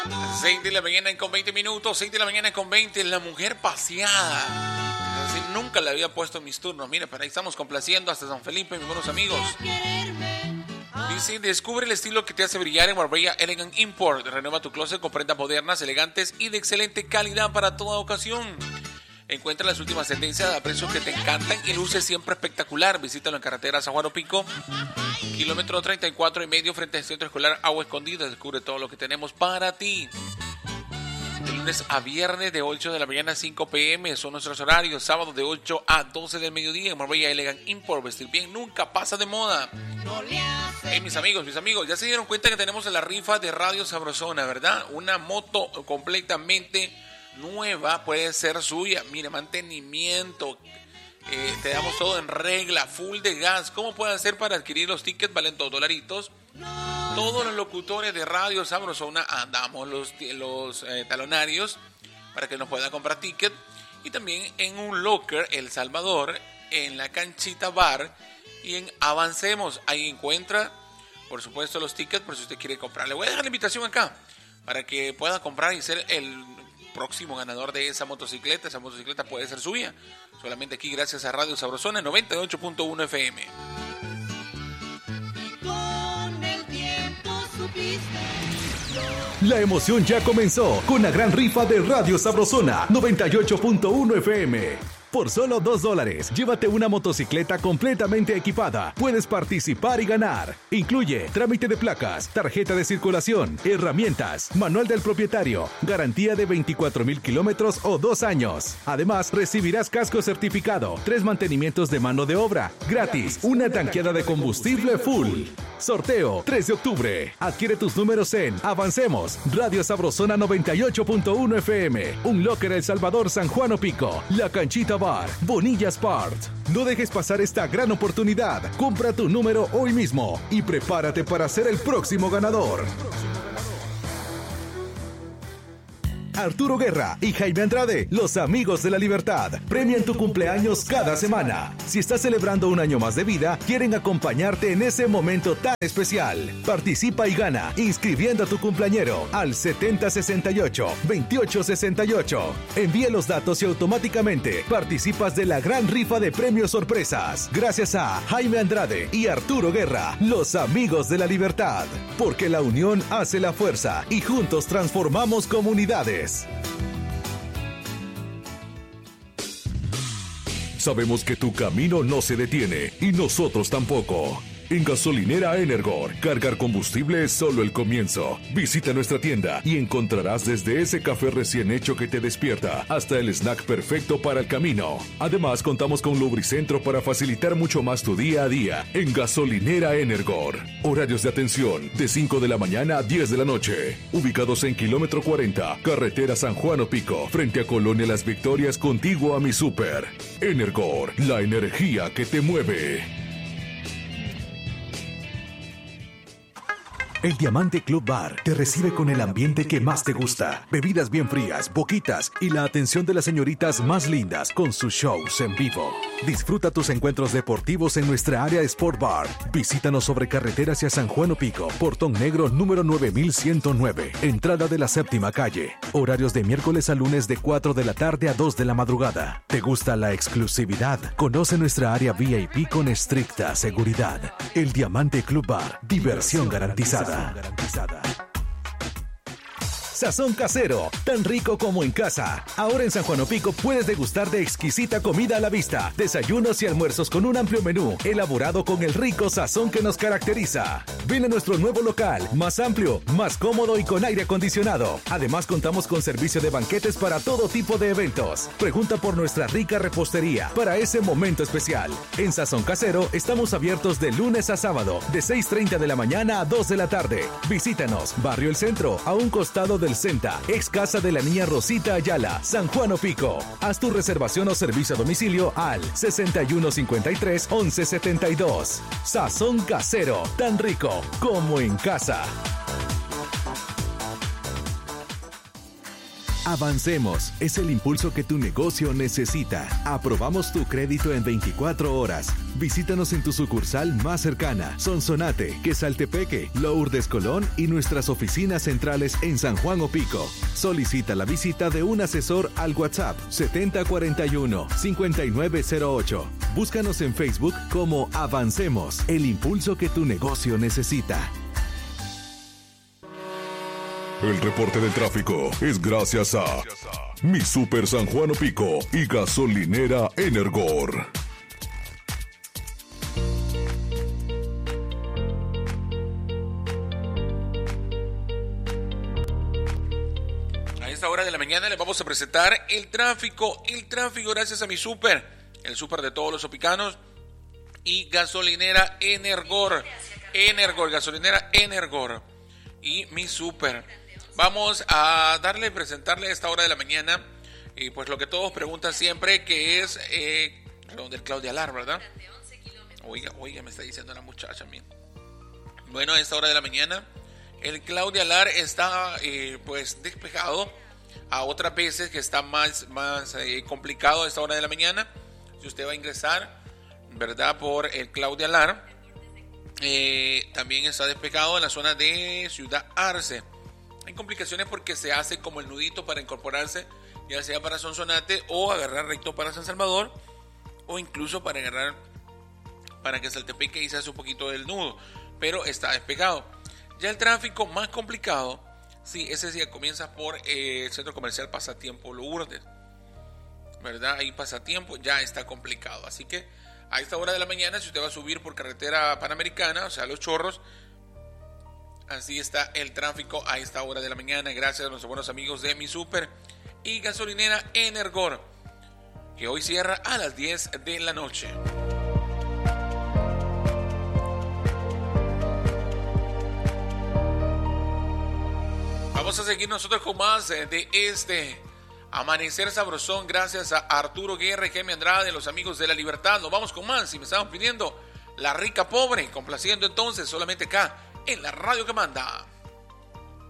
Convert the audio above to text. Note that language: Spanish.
6 de la mañana con 20 minutos, 6 de la mañana con 20, la mujer paseada. Es decir, nunca le había puesto en mis turnos. Mira, pero ahí estamos complaciendo hasta San Felipe, mis buenos amigos. Dice, descubre el estilo que te hace brillar en Marbella Elegant Import. Renueva tu closet con prendas modernas, elegantes y de excelente calidad para toda ocasión. Encuentra las últimas tendencias a precios que te encantan y luce siempre espectacular. Visítalo en carretera San Juan Opico, kilómetro 34,5 frente al Centro Escolar Agua Escondida. Descubre todo lo que tenemos para ti. De lunes a viernes de 8 de la mañana a 5 p.m. son nuestros horarios. Sábado de 8 a 12 del mediodía en Marbella Elegant Import. Vestir bien nunca pasa de moda. Mis amigos, ya se dieron cuenta que tenemos la rifa de Radio Sabrosona, ¿verdad? Una moto completamente nueva puede ser suya. Mire, mantenimiento, te damos todo en regla, full de gas. ¿Cómo puede hacer para adquirir los tickets? Valen $2. Todos los locutores de Radio Sabrosona damos los talonarios para que nos pueda comprar ticket. Y también en un locker El Salvador, en la Canchita Bar y en Avancemos. Ahí encuentra, por supuesto, los tickets por si usted quiere comprar. Le voy a dejar la invitación acá para que pueda comprar y ser el próximo ganador de esa motocicleta. Esa motocicleta puede ser suya. Solamente aquí gracias a Radio Sabrosona 98.1 FM. La emoción ya comenzó con la gran rifa de Radio Sabrosona 98.1 FM. Por solo $2, llévate una motocicleta completamente equipada. Puedes participar y ganar. Incluye trámite de placas, tarjeta de circulación, herramientas, manual del propietario, garantía de 24,000 kilómetros o 2 años. Además, recibirás casco certificado, 3 mantenimientos de mano de obra, gratis, una tanqueada de combustible full. Sorteo 3 de octubre. Adquiere tus números en Avancemos, Radio Sabrosona 98.1 FM, un locker El Salvador San Juan Opico, La Canchita Bar, Bonilla Sport. No dejes pasar esta gran oportunidad. Compra tu número hoy mismo y prepárate para ser el próximo ganador. Arturo Guerra y Jaime Andrade, los amigos de la libertad, premian tu cumpleaños cada semana. Si estás celebrando un año más de vida, quieren acompañarte en ese momento tan especial. Participa y gana inscribiendo a tu cumpleañero al 7068-2868. Envía los datos y automáticamente participas de la gran rifa de premios sorpresas. Gracias a Jaime Andrade y Arturo Guerra, los amigos de la libertad. Porque la unión hace la fuerza y juntos transformamos comunidades. Sabemos que tu camino no se detiene y nosotros tampoco. En Gasolinera Energor, cargar combustible es solo el comienzo. Visita nuestra tienda y encontrarás desde ese café recién hecho que te despierta hasta el snack perfecto para el camino. Además, contamos con lubricentro para facilitar mucho más tu día a día en Gasolinera Energor. Horarios de atención de 5 de la mañana a 10 de la noche. Ubicados en kilómetro 40, carretera San Juan Opico, frente a Colonia Las Victorias, contiguo a mi súper. Energor, la energía que te mueve. El Diamante Club Bar te recibe con el ambiente que más te gusta. Bebidas bien frías, boquitas y la atención de las señoritas más lindas con sus shows en vivo. Disfruta tus encuentros deportivos en nuestra área Sport Bar. Visítanos sobre carretera hacia San Juan Opico, Portón Negro número 9109, entrada de la 7ª calle. Horarios de miércoles a lunes de 4 de la tarde a 2 de la madrugada. ¿Te gusta la exclusividad? Conoce nuestra área VIP con estricta seguridad. El Diamante Club Bar, diversión garantizada. Sazón casero, tan rico como en casa. Ahora en San Juan Opico puedes degustar de exquisita comida a la vista, desayunos y almuerzos con un amplio menú, elaborado con el rico sazón que nos caracteriza. Ven a nuestro nuevo local, más amplio, más cómodo y con aire acondicionado. Además contamos con servicio de banquetes para todo tipo de eventos. Pregunta por nuestra rica repostería para ese momento especial. En Sazón Casero estamos abiertos de lunes a sábado, de 6:30 de la mañana a 2 de la tarde. Visítanos, Barrio El Centro, a un costado del Senta, ex casa de la niña Rosita Ayala, San Juan Opico. Haz tu reservación o servicio a domicilio al 6153-1172. Sazón Casero, tan rico como en casa. Avancemos es el impulso que tu negocio necesita. Aprobamos tu crédito en 24 horas. Visítanos en tu sucursal más cercana, Sonsonate, Quesaltepeque, Lourdes Colón y nuestras oficinas centrales en San Juan Opico. Solicita la visita de un asesor al WhatsApp 7041-5908. Búscanos en Facebook como Avancemos, el impulso que tu negocio necesita. El reporte del tráfico es gracias a Mi Super San Juan Opico y Gasolinera Energor. A esta hora de la mañana les vamos a presentar el tráfico gracias a Mi Super, el super de todos los opicanos, y Gasolinera Energor, Gasolinera Energor y Mi Super. Vamos a presentarle a esta hora de la mañana, y pues lo que todos preguntan siempre, que es del Claudia Lar, ¿verdad? Oiga, me está diciendo la muchacha, mía. Bueno, a esta hora de la mañana, el Claudia Lar está pues despejado. A otras veces que está más complicado a esta hora de la mañana. Si usted va a ingresar, ¿verdad?, por el Claudia Lar, también está despejado en la zona de Ciudad Arce. Hay complicaciones porque se hace como el nudito para incorporarse, ya sea para Sonsonate o agarrar recto para San Salvador, o incluso para agarrar para Quesaltepeque y se hace un poquito del nudo, pero está despegado. Ya el tráfico más complicado, sí, ese día comienza por el centro comercial Pasatiempo Lourdes, ¿verdad? Ahí Pasatiempo ya está complicado, así que a esta hora de la mañana, si usted va a subir por carretera panamericana, o sea, Los Chorros, así está el tráfico a esta hora de la mañana, gracias a nuestros buenos amigos de Mi Super y Gasolinera Energor, que hoy cierra a las 10 de la noche. Vamos a seguir nosotros con más de este Amanecer Sabrosón, gracias a Arturo Guerra y Gemma Andrade, los amigos de La Libertad. Nos vamos con más, y me estaban pidiendo La Rica Pobre, complaciendo entonces solamente acá en la radio que manda.